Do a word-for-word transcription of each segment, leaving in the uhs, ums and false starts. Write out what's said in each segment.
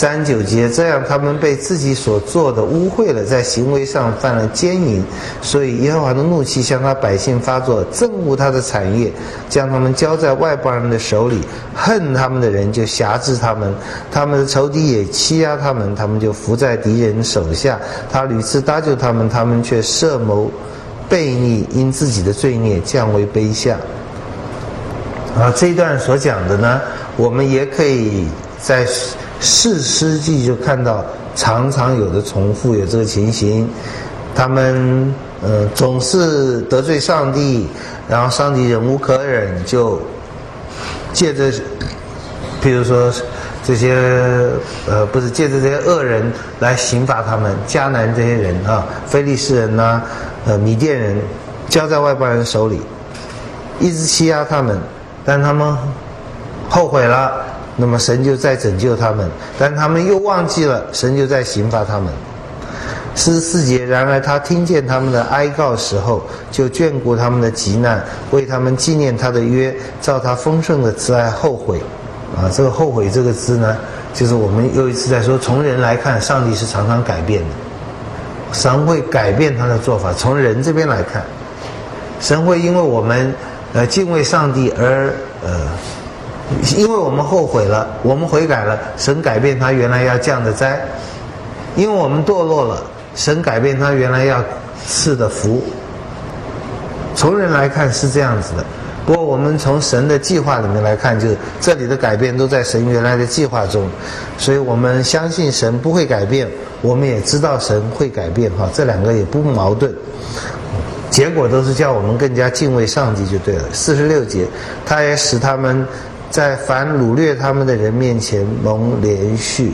三九节，这样他们被自己所做的污秽了，在行为上犯了奸淫，所以耶和华的怒气向他百姓发作，憎恶他的产业，将他们交在外邦人的手里，恨他们的人就辖制他们，他们的仇敌也欺压他们，他们就伏在敌人手下，他屡次搭救他们，他们却设谋悖逆，因自己的罪孽降为卑下。啊，这一段所讲的呢，我们也可以在士师记就看到常常有的重复，有这个情形，他们呃总是得罪上帝，然后上帝忍无可忍，就借着比如说这些呃不是借着这些恶人来刑罚他们，迦南这些人啊，非利士人呐、呃米甸人，交在外邦人手里，一直欺压他们，但他们后悔了，那么神就再拯救他们，但他们又忘记了，神就在刑罚他们。四十四节，然而他听见他们的哀告时候，就眷顾他们的急难，为他们纪念他的约，照他丰盛的慈爱后悔。啊，这个后悔这个字呢，就是我们又一次在说，从人来看，上帝是常常改变的，神会改变他的做法。从人这边来看，神会因为我们呃敬畏上帝而呃。因为我们后悔了，我们悔改了，神改变他原来要降的灾；因为我们堕落了，神改变他原来要赐的福。从人来看是这样子的，不过我们从神的计划里面来看，就是这里的改变都在神原来的计划中，所以我们相信神不会改变，我们也知道神会改变，哈，这两个也不矛盾。结果都是叫我们更加敬畏上帝就对了。四十六节，他也使他们在凡掳掠他们的人面前蒙连续，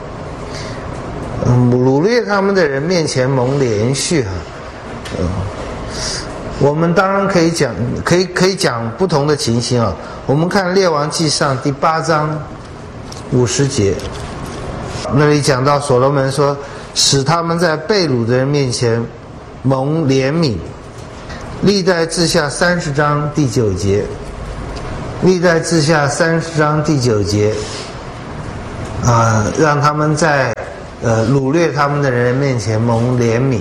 嗯，掳掠他们的人面前蒙连续哈，嗯，我们当然可以讲，可以可以讲不同的情形啊。我们看《列王纪上》第八章五十节，那里讲到所罗门说，使他们在被掳的人面前蒙怜悯。历代志下三十章第九节，历代志下三十章第九节，啊、呃，让他们在呃掳掠他们的人面前蒙怜悯。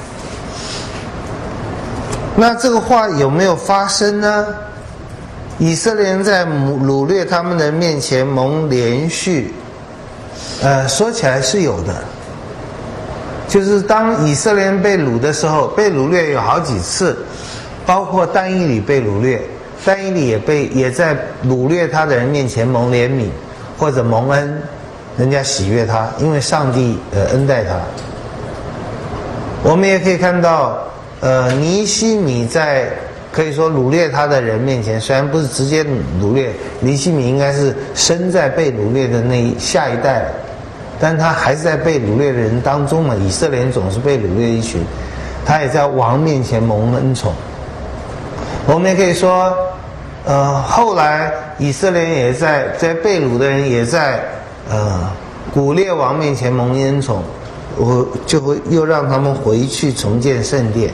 那这个话有没有发生呢？以色列人在掳掠他们的面前蒙连续，呃，说起来是有的。就是当以色列人被掳的时候，被掳掠有好几次，包括但以理被掳掠，但以理也被也在掳掠他的人面前蒙怜悯或者蒙恩，人家喜悦他，因为上帝呃恩待他。我们也可以看到，呃，尼希米在可以说掳掠他的人面前，虽然不是直接掳掠，尼希米应该是生在被掳掠的那一下一代了。但他还是在被掳掠的人当中嘛，以色列人总是被掳掠一群，他也在王面前蒙恩宠。我们也可以说，呃，后来以色列人也在在被掳的人也在呃古列王面前蒙恩宠，我就会又让他们回去重建圣殿。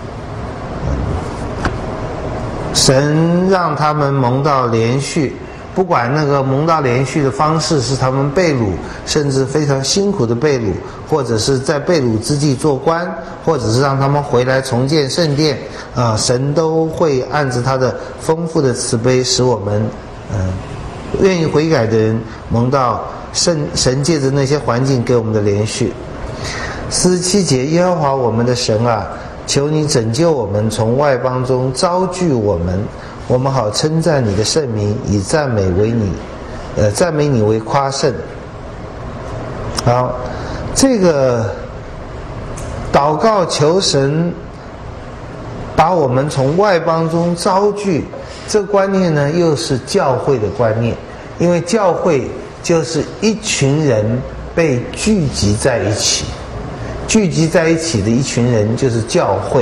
神让他们蒙到连续。不管那个蒙到连续的方式是他们被掳，甚至非常辛苦的被掳，或者是在被掳之际做官，或者是让他们回来重建圣殿，啊、呃，神都会按着他的丰富的慈悲，使我们，嗯、呃，愿意悔改的人蒙到圣神借着那些环境给我们的连续。四十七节，耶和华我们的神啊，求你拯救我们，从外邦中招聚我们。我们好称赞你的圣名，以赞美为你，呃，赞美你为夸胜。好，这个祷告求神把我们从外邦中招聚，这个观念呢，又是教会的观念，因为教会就是一群人被聚集在一起，聚集在一起的一群人就是教会。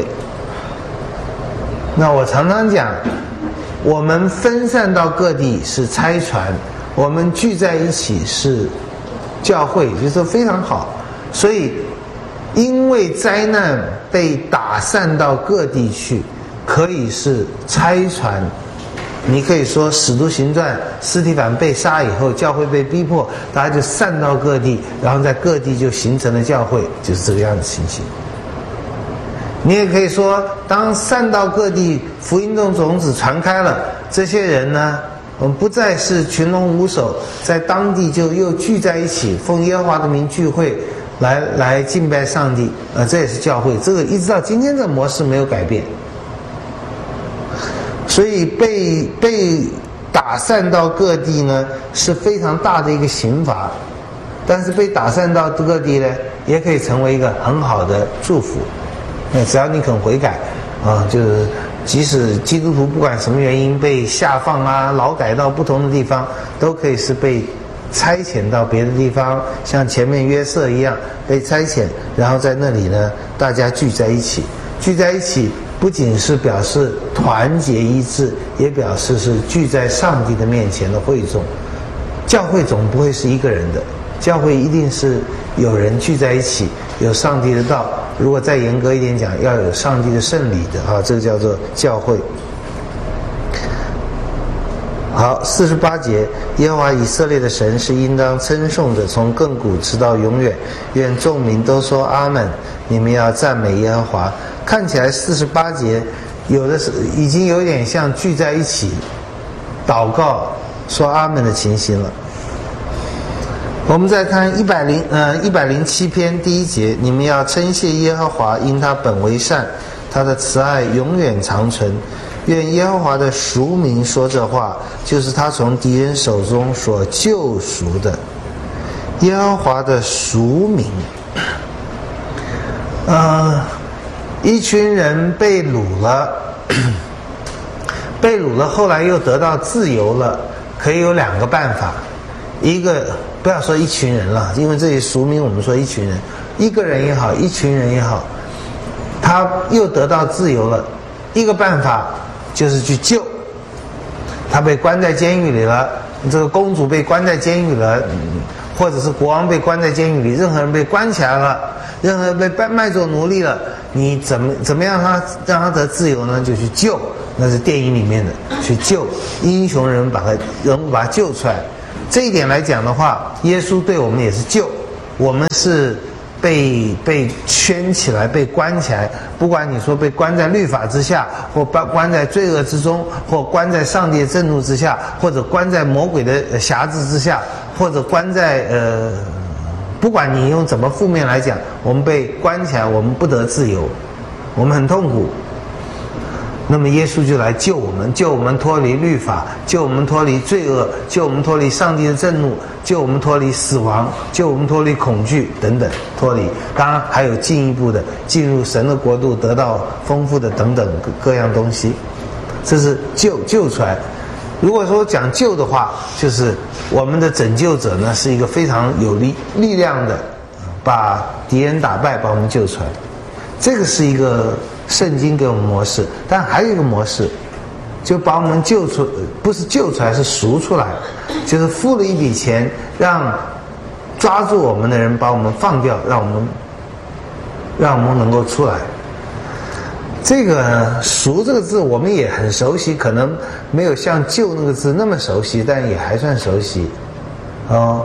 那我常常讲，我们分散到各地是差传，我们聚在一起是教会，就是非常好。所以因为灾难被打散到各地去，可以是差传你可以说《使徒行传》，司提反被杀以后，教会被逼迫，大家就散到各地，然后在各地就形成了教会，就是这个样子情形。你也可以说，当散到各地，福音的种子传开了，这些人呢，我们不再是群龙无首，在当地就又聚在一起，奉耶和华的名聚会，来来敬拜上帝。呃，这也是教会，这个一直到今天这个模式没有改变。所以被被打散到各地呢，是非常大的一个刑罚，但是被打散到各地呢，也可以成为一个很好的祝福。那只要你肯悔改啊，就是即使基督徒不管什么原因被下放啊，劳改到不同的地方，都可以是被差遣到别的地方，像前面约瑟一样被差遣，然后在那里呢，大家聚在一起，聚在一起不仅是表示团结一致，也表示是聚在上帝的面前的会众。教会总不会是一个人的，教会一定是有人聚在一起，有上帝的道。如果再严格一点讲，要有上帝的圣礼的啊，这个叫做教会。好，四十八节，耶和华以色列的神是应当称颂的，从亘古直到永远。愿众民都说阿们。你们要赞美耶和华。看起来四十八节有的是已经有点像聚在一起祷告说阿们的情形了。我们再看一百零呃一百零七篇第一节，你们要称谢耶和华，因他本为善，他的慈爱永远长存。愿耶和华的赎民说这话，就是他从敌人手中所救赎的。耶和华的赎民，呃，一群人被掳了，被掳了，后来又得到自由了，可以有两个办法，一个。不要说一群人了，因为这里赎民我们说一群人，一个人也好，一群人也好，他又得到自由了。一个办法就是去救，他被关在监狱里了，这个公主被关在监狱了，或者是国王被关在监狱里，任何人被关起来了，任何人被卖做奴隶了，你怎么怎么样他让他得自由呢？就去救，那是电影里面的，去救英雄人把他人物把他救出来。这一点来讲的话，耶稣对我们也是救，我们是被被圈起来，被关起来，不管你说被关在律法之下，或关在罪恶之中，或关在上帝的震怒之下，或者关在魔鬼的辖制之下，或者关在呃，不管你用怎么负面来讲，我们被关起来，我们不得自由，我们很痛苦。那么耶稣就来救我们，救我们脱离律法，救我们脱离罪恶，救我们脱离上帝的震怒，救我们脱离死亡，救我们脱离恐惧等等脱离。当然还有进一步的进入神的国度，得到丰富的等等各样东西，这是救救出来。如果说讲救的话，就是我们的拯救者呢是一个非常有力力量的，把敌人打败，把我们救出来。这个是一个圣经给我们模式，但还有一个模式，就把我们救出，不是救出来，是赎出来，就是付了一笔钱，让抓住我们的人把我们放掉，让我们让我们能够出来。这个赎这个字我们也很熟悉，可能没有像救那个字那么熟悉，但也还算熟悉哦。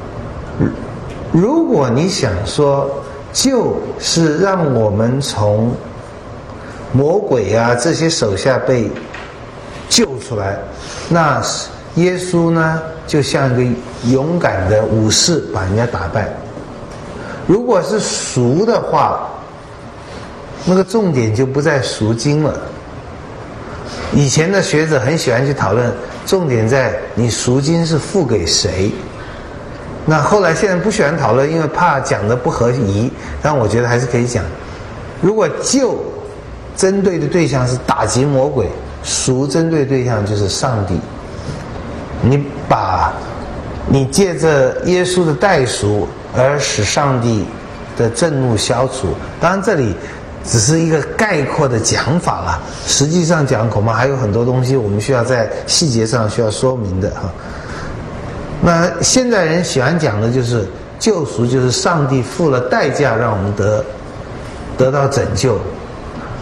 如果你想说救是让我们从魔鬼啊这些手下被救出来，那耶稣呢就像一个勇敢的武士把人家打败。如果是赎的话，那个重点就不在赎金了。以前的学者很喜欢去讨论，重点在你赎金是付给谁。那后来现在不喜欢讨论，因为怕讲的不合宜，但我觉得还是可以讲。如果救针对的对象是打击魔鬼，赎针对对象就是上帝。你把你借着耶稣的代赎而使上帝的震怒消除，当然这里只是一个概括的讲法了，实际上讲恐怕还有很多东西我们需要在细节上需要说明的哈。那现在人喜欢讲的就是救赎，就是上帝付了代价让我们得得到拯救。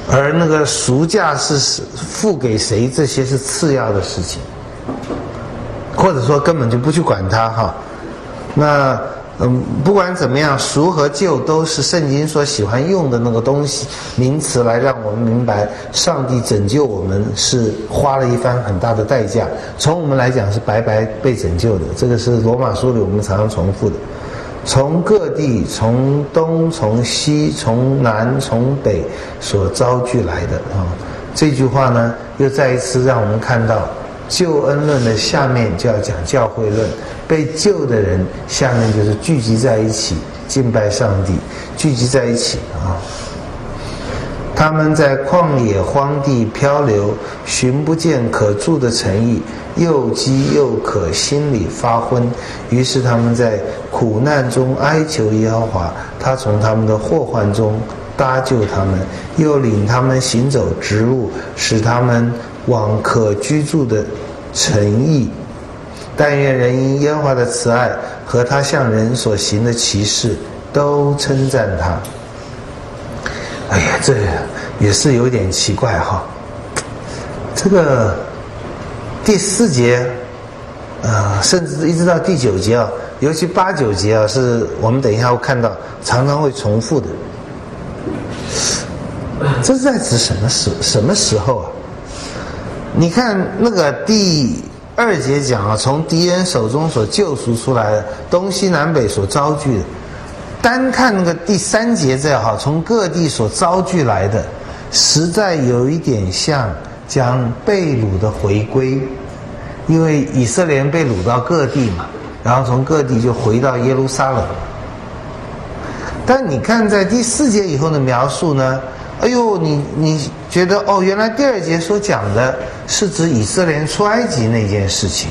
而那个赎价是付给谁，这些是次要的事情，或者说根本就不去管它哈。那嗯，不管怎么样，赎和救都是圣经所喜欢用的那个东西名词，来让我们明白上帝拯救我们是花了一番很大的代价，从我们来讲是白白被拯救的。这个是罗马书里我们常常重复的，从各地，从东，从西，从南，从北所招聚来的啊。这句话呢，又再一次让我们看到救恩论的下面就要讲教会论，被救的人下面就是聚集在一起敬拜上帝，聚集在一起啊。他们在旷野荒地漂流，寻不见可住的城邑，又饥又渴，心里发昏。于是他们在苦难中哀求耶和华，他从他们的祸患中搭救他们，又领他们行走直路，使他们往可居住的城邑。但愿人因耶和华的慈爱和他向人所行的奇事都称赞他。哎呀，这也是有点奇怪哈。这个第四节，呃，甚至一直到第九节啊，尤其八九节啊，是我们等一下会看到常常会重复的。这是在指什么时什么时候啊？你看那个第二节讲啊，从敌人手中所救赎出来的，东西南北所招聚的。单看那个第三节这哈，从各地所招聚来的，实在有一点像讲被掳的回归，因为以色列人被掳到各地嘛，然后从各地就回到耶路撒冷。但你看在第四节以后的描述呢，哎呦，你你觉得哦，原来第二节所讲的是指以色列人出埃及那件事情。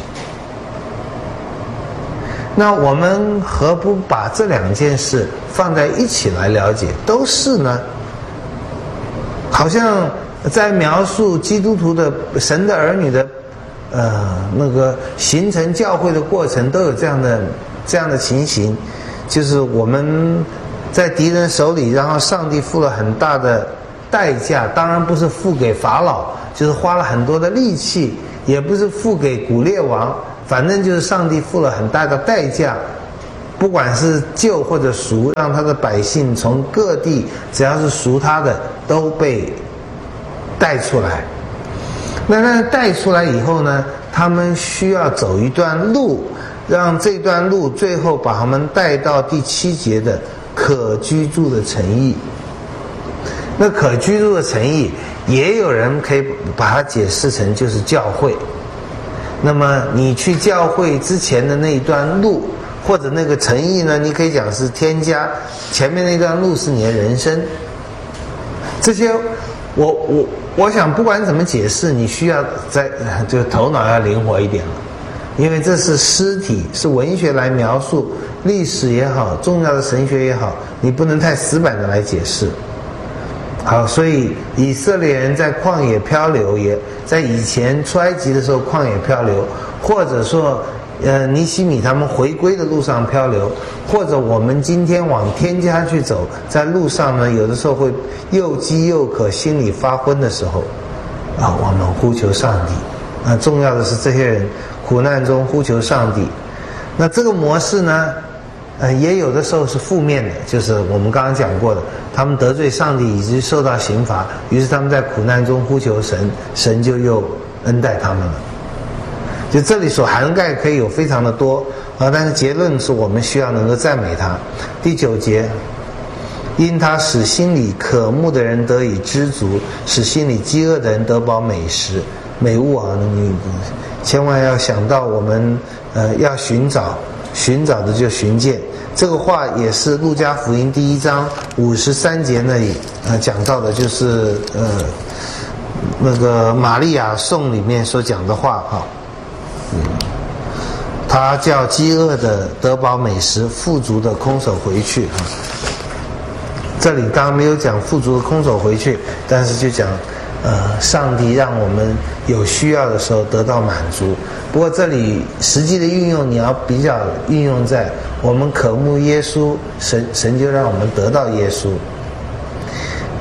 那我们何不把这两件事放在一起来了解？都是呢，好像在描述基督徒的神的儿女的，呃，那个形成教会的过程，都有这样的这样的情形，就是我们在敌人手里，然后上帝付了很大的代价，当然不是付给法老，就是花了很多的力气，也不是付给古列王。反正就是上帝付了很大的代价，不管是救或者赎，让他的百姓从各地只要是赎他的都被带出来。那那带出来以后呢，他们需要走一段路，让这段路最后把他们带到第七节的可居住的城邑。那可居住的城邑，也有人可以把它解释成就是教会。那么你去教会之前的那一段路，或者那个城邑呢，你可以讲是添加，前面那段路是你的人生。这些我我我想不管怎么解释，你需要在就头脑要灵活一点了，因为这是诗体，是文学来描述历史也好，重要的神学也好，你不能太死板的来解释。好，所以以色列人在旷野漂流，也在以前出埃及的时候旷野漂流，或者说呃尼希米他们回归的路上漂流，或者我们今天往天家去走，在路上呢有的时候会又饥又渴，心里发昏的时候啊，我们呼求上帝啊，重要的是这些人苦难中呼求上帝。那这个模式呢呃，也有的时候是负面的，就是我们刚刚讲过的，他们得罪上帝以及受到刑罚，于是他们在苦难中呼求神，神就又恩待他们了。就这里所涵盖可以有非常的多啊，但是结论是我们需要能够赞美他。第九节，因他使心里渴慕的人得以知足，使心里饥饿的人得饱美食美物啊！你千万要想到我们呃要寻找。寻找的就寻见，这个话也是路加福音第一章五十三节那里呃讲到的，就是呃那个玛利亚颂里面所讲的话哈。嗯，他叫饥饿的得饱美食，富足的空手回去哈。这里当然没有讲富足的空手回去，但是就讲呃上帝让我们有需要的时候得到满足。不过这里实际的运用，你要比较运用在我们渴慕耶稣，神神就让我们得到耶稣。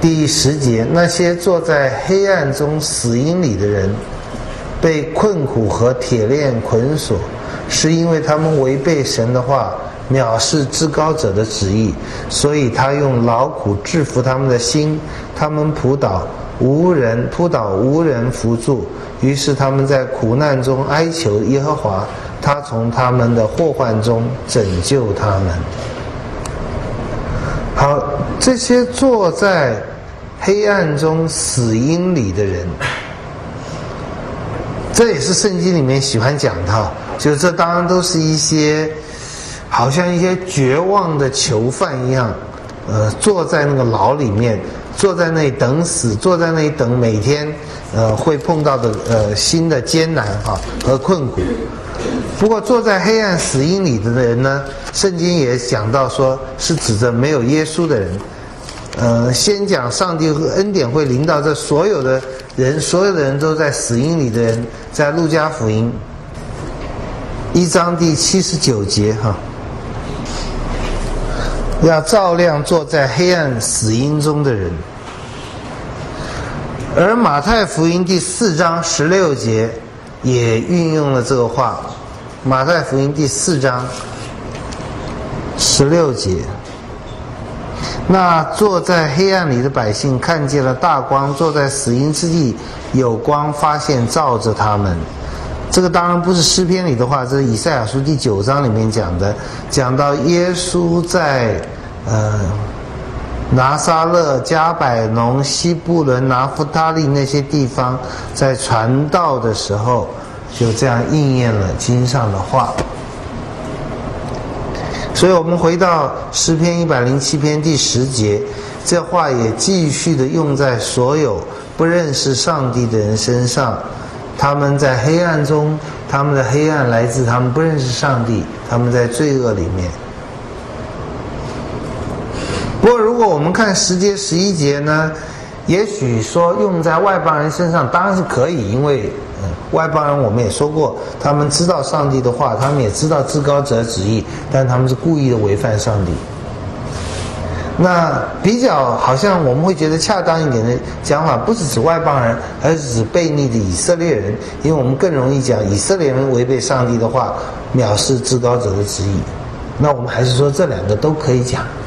第十节，那些坐在黑暗中死荫里的人，被困苦和铁链捆锁，是因为他们违背神的话，藐视至高者的旨意，所以他用劳苦制服他们的心，他们扑倒无人扑倒无人扶助，于是他们在苦难中哀求耶和华，他从他们的祸患中拯救他们。好，这些坐在黑暗中死荫里的人，这也是圣经里面喜欢讲的，就是这当然都是一些好像一些绝望的囚犯一样，呃，坐在那个牢里面，坐在那里等死，坐在那里等每天呃会碰到的呃新的艰难哈和困苦。不过坐在黑暗死荫里的人呢，圣经也讲到说是指着没有耶稣的人。呃，先讲上帝和恩典会临到这所有的人，所有的人都在死荫里的人，在路加福音一章第七十九节哈，要照亮坐在黑暗死荫中的人。而马太福音第四章十六节也运用了这个话，马太福音第四章十六节。那坐在黑暗里的百姓看见了大光，坐在死荫之地有光发现照着他们。这个当然不是诗篇里的话，这是以赛亚书第九章里面讲的，讲到耶稣在呃拿撒勒、加百农、西布伦、拿弗他利那些地方在传道的时候，就这样应验了经上的话。所以我们回到诗篇一百零七篇第十节，这话也继续的用在所有不认识上帝的人身上。他们在黑暗中，他们的黑暗来自他们不认识上帝，他们在罪恶里面。不过如果我们看十节十一节呢，也许说用在外邦人身上当然是可以，因为嗯，外邦人我们也说过，他们知道上帝的话，他们也知道至高者的旨意，但他们是故意的违反上帝。那比较好像我们会觉得恰当一点的讲法，不是指外邦人，而是指悖逆的以色列人，因为我们更容易讲以色列人违背上帝的话，藐视至高者的旨意。那我们还是说这两个都可以讲。